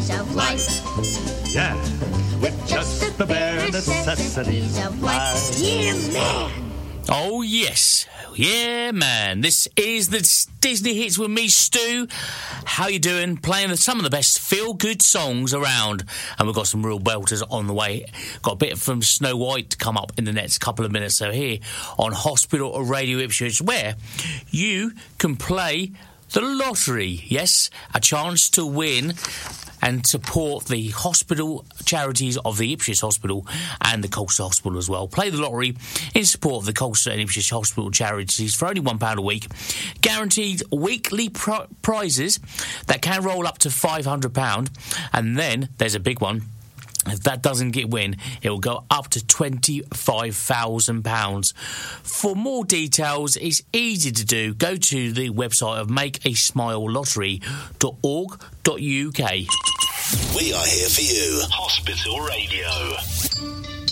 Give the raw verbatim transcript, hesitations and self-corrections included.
necessities of life. Yeah, with just the bare necessities of life. Yeah, man. Oh, yes. Yeah, man. This is the Disney Hits with me, Stu. How you doing? Playing some of the best feel-good songs around. And we've got some real belters on the way. Got a bit from Snow White to come up in the next couple of minutes. So here on Hospital Radio Ipswich, where you can play the lottery. Yes, a chance to win and support the hospital charities of the Ipswich Hospital and the Colchester Hospital as well. Play the lottery in support of the Colchester and Ipswich Hospital charities for only one pound a week. Guaranteed weekly pri- prizes that can roll up to five hundred pounds. And then there's a big one. If that doesn't get win, it will go up to twenty-five thousand pounds. For more details, it's easy to do. Go to the website of make a smile lottery dot org dot U K. We are here for you. Hospital Radio.